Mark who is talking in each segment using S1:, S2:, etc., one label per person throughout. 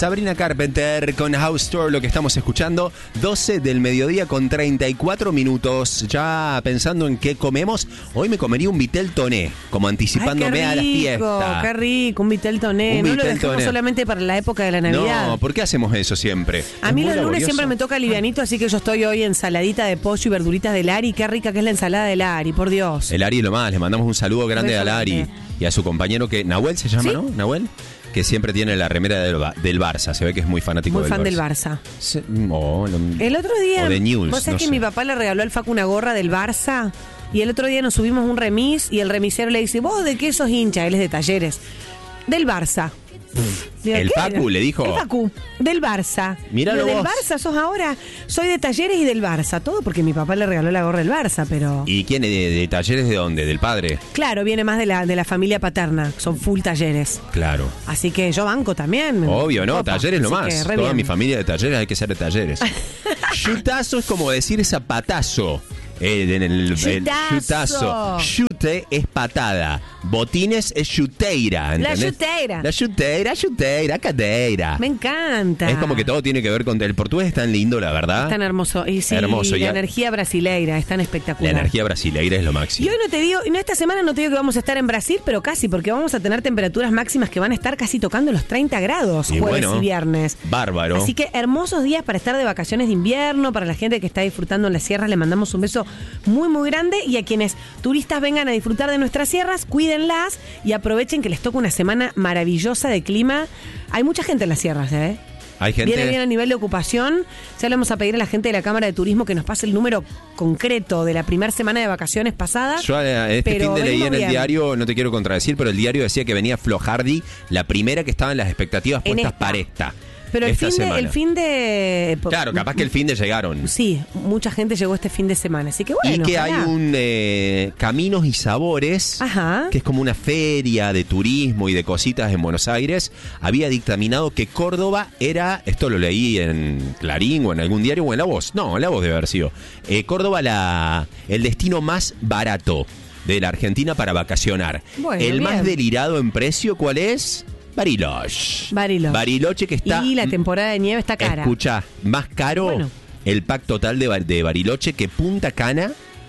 S1: Sabrina Carpenter con House Tour, lo que estamos escuchando, 12 del mediodía con 34 minutos. Ya pensando en qué comemos, hoy me comería un vitel toné, como anticipándome a la fiesta.
S2: Qué rico, un vitel toné. No lo dejemos solamente para la época de la Navidad.
S1: No, ¿por qué hacemos eso siempre?
S2: A mí los lunes siempre me toca livianito, así que yo estoy hoy ensaladita de pollo y verduritas del Ari. Qué rica que es la ensalada del Ari, por Dios.
S1: El Ari es lo más, le mandamos un saludo grande al Ari y a su compañero que Nahuel se llama, ¿sí? ¿No? Nahuel, que siempre tiene la remera del Barça, se ve que es muy fanático del Barça. Muy fan del Barça.
S2: El otro día,
S1: o de News,
S2: vos sabés que mi papá le regaló al Facu una gorra del Barça y el otro día nos subimos un remis y el remisero le dice, ¿vos de qué sos hincha? Él es de Talleres. Del Barça. Digo,
S1: el Facu le dijo.
S2: El Facu, del Barça.
S1: Míralo
S2: del
S1: vos.
S2: Barça sos ahora. Soy de Talleres y del Barça. Todo porque mi papá le regaló la gorra del Barça, pero...
S1: ¿Y quién es de Talleres de dónde? ¿Del padre?
S2: Claro, viene más de la familia paterna. Son full Talleres.
S1: Claro.
S2: Así que yo banco también.
S1: Obvio, ¿no?
S2: Copa.
S1: Talleres lo
S2: Así
S1: más.
S2: Toda
S1: Toda mi familia de Talleres hay que ser de Talleres. Chutazo es como decir zapatazo. Chutazo. Chute es patada. Botines es chuteira. ¿Entendés? La chuteira, cadeira.
S2: Me encanta.
S1: Es como que todo tiene que ver con... El portugués es tan lindo, la verdad.
S2: Es tan hermoso. Y sí,
S1: hermoso.
S2: Y la energía brasileira es tan espectacular.
S1: La energía brasileira es lo máximo.
S2: Y hoy no te digo, esta semana no te digo que vamos a estar en Brasil, pero casi, porque vamos a tener temperaturas máximas que van a estar casi tocando los 30 grados jueves y viernes.
S1: Bárbaro.
S2: Así que hermosos días para estar de vacaciones de invierno. Para la gente que está disfrutando en las sierras, le mandamos un beso muy, muy grande. Y a quienes turistas vengan a disfrutar de nuestras sierras, cuídenlas y aprovechen que les toca una semana maravillosa de clima. Hay mucha gente en las sierras, ¿eh?
S1: Hay gente...
S2: Viene bien a nivel de ocupación. Ya le vamos a pedir a la gente de la Cámara de Turismo que nos pase el número concreto de la primera semana de vacaciones pasadas.
S1: Yo fin de leí en el diario, no te quiero contradecir, pero el diario decía que venía Flojardi, la primera que estaba en las expectativas puestas para esta.
S2: Pero el fin de...
S1: Claro, capaz que el fin de llegaron.
S2: Sí, mucha gente llegó este fin de semana, así que bueno.
S1: Y que hay un Caminos y Sabores,
S2: ajá,
S1: que es como una feria de turismo y de cositas en Buenos Aires. Había dictaminado que Córdoba era, esto lo leí en Clarín o en algún diario o en La Voz. No, en La Voz debe haber sido. Córdoba el destino más barato de la Argentina para vacacionar.
S2: Bueno,
S1: el
S2: bien.
S1: más delirado en precio, ¿cuál es? Bariloche. Bariloche que está...
S2: Y la temporada de nieve está cara.
S1: Escucha, más caro el pack total de Bariloche que Punta Cana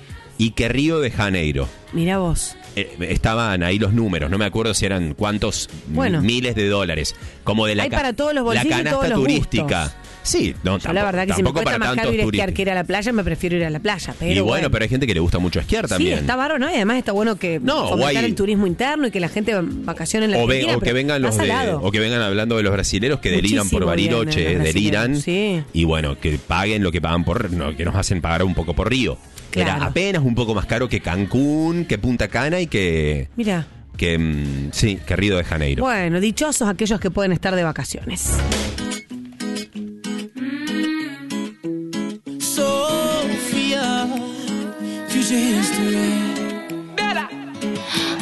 S1: y que Río de Janeiro.
S2: Mirá vos.
S1: Estaban ahí los números, no me acuerdo si eran cuántos miles de dólares. Como de la,
S2: hay para todos los bolsillos,
S1: la canasta
S2: todos los
S1: turística.
S2: Gustos.
S1: Sí, no,
S2: yo la verdad que si me cuesta más caro ir a esquiar que ir a la playa, me prefiero ir a la playa. Pero
S1: y bueno, pero hay gente que le gusta mucho esquiar también.
S2: Sí, está bárbaro, ¿no? Y además está bueno que fomentar el turismo interno y que la gente vacacione en la Argentina.
S1: O que vengan o que vengan hablando de los brasileros que deliran por Bariloche, deliran. Sí. Y bueno, que paguen lo que pagan que nos hacen pagar un poco por Río. Claro. Era apenas un poco más caro que Cancún, que Punta Cana y que...
S2: Mira.
S1: Que Río de Janeiro.
S2: Bueno, dichosos aquellos que pueden estar de vacaciones.
S3: Sofía, tu geste